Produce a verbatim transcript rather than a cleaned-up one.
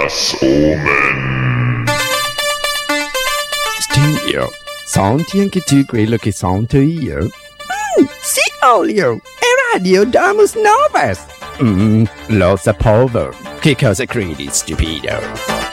Glass Omen. Stigno, senti anche tu quello che sento io? Mm, sì, Olio, è Radio Damus Novas. Mm, lo sapevo. Che cosa credi, stupido?